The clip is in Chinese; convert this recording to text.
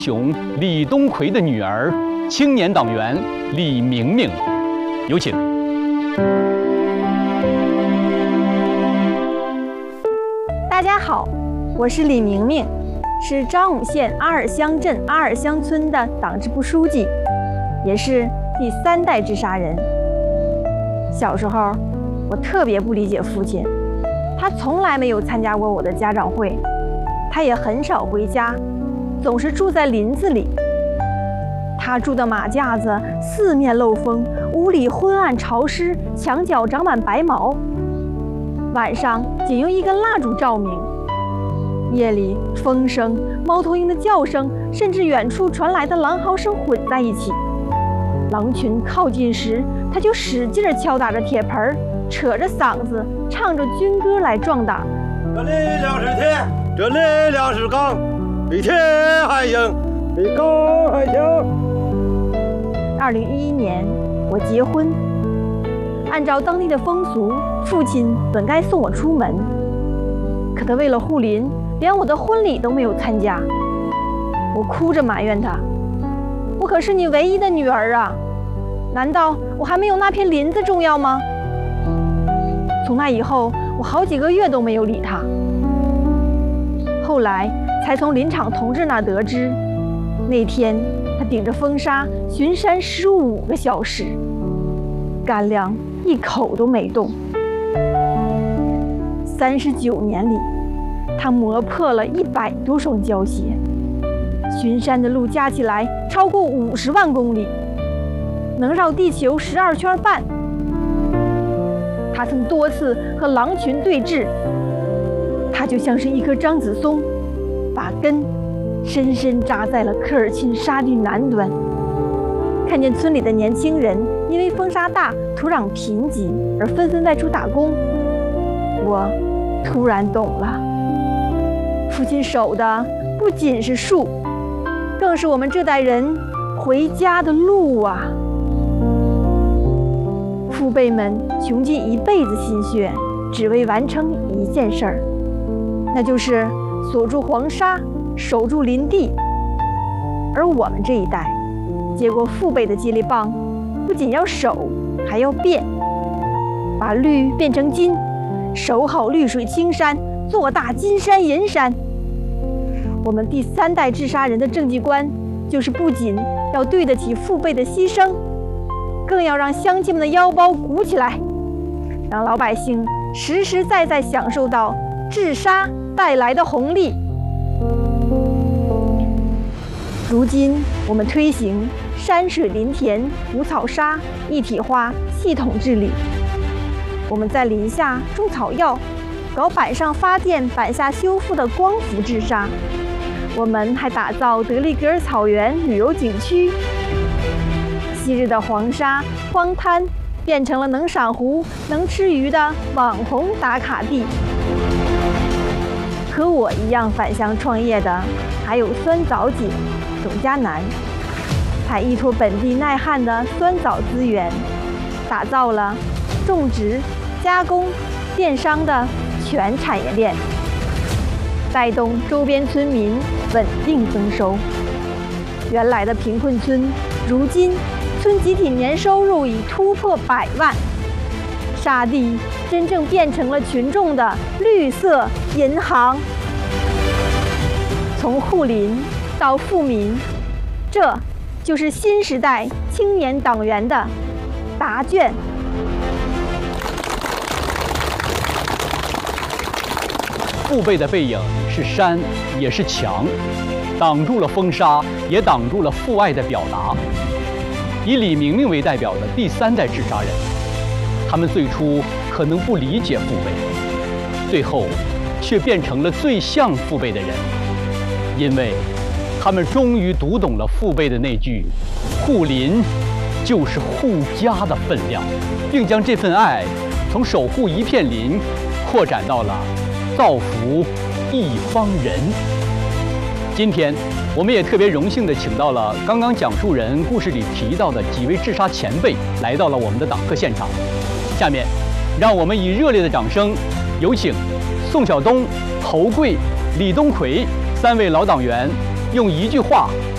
雄李东奎的女儿，青年党员李明明，有请。 大家好，我是李明明，是张武县阿尔乡镇阿尔乡村的党支部书记，也是第3代治沙人。小时候，我特别不理解父亲，他从来没有参加过我的家长会，他也很少回家，总是住在林子里。他住的马架子四面漏风，屋里昏暗潮湿，墙角长满白毛。晚上仅用1根蜡烛照明，夜里风声、猫头鹰的叫声，甚至远处传来的狼嚎声混在一起。狼群靠近时，他就使劲敲打着铁盆，扯着嗓子唱着军歌来壮胆。 这力量是铁，这力量是钢，比铁还硬，比钢还强。 2011年，我结婚。按照当地的风俗，父亲本该送我出门，可他为了护林，连我的婚礼都没有参加。我哭着埋怨他：“我可是你唯一的女儿啊，难道我还没有那片林子重要吗？”从那以后，我好几个月都没有理他。后来才从林场同志那儿得知，那天他顶着风沙巡山15个小时，干粮一口都没动。39年里，他磨破了100多双胶鞋，巡山的路加起来超过50万公里，能绕地球12圈半。他曾多次和狼群对峙，他就像是一棵樟子松，把根深深扎在了科尔沁沙地南端。看见村里的年轻人因为风沙大、土壤贫瘠而纷纷外出打工，我突然懂了，父亲守的不仅是树，更是我们这代人回家的路啊！父辈们穷尽一辈子心血，只为完成一件事儿，那就是锁住黄沙，守住林地。而我们这一代接过父辈的接力棒，不仅要守，还要变，把绿变成金，守好绿水青山，做大金山银山。我们第3代治沙人的政绩观，就是不仅要对得起父辈的牺牲，更要让乡亲们的腰包鼓起来，让老百姓实实在在享受到治沙带来的红利。如今我们推行山水林田无草沙一体化系统治理，我们在林下种草药，搞板上发电板下修复的光伏治沙，我们还打造德利格尔草原旅游景区。昔日的黄沙荒滩变成了能赏湖能吃鱼的网红打卡地。和我一样返乡创业的还有酸枣姐董佳楠，她依托本地耐旱的酸枣资源，打造了种植、加工、电商的全产业链，带动周边村民稳定增收。原来的贫困村，如今村集体年收入已突破100万，沙地真正变成了群众的绿色银行。从护林到富民，这就是新时代青年党员的答卷。 父辈的背影是山，也是墙，挡住了风沙，也挡住了父爱的表达。以李明明为代表的第3代治沙人，他们最初可能不理解父辈，最后却变成了最像父辈的人，因为他们终于读懂了父辈的那句“护林就是护家”的分量，并将这份爱从守护一片林扩展到了造福一方人。今天我们也特别荣幸地请到了刚刚讲述人故事里提到的几位治沙前辈来到了我们的党课现场。下面让我们以热烈的掌声有请宋晓东、侯贵、李东奎3位老党员用一句话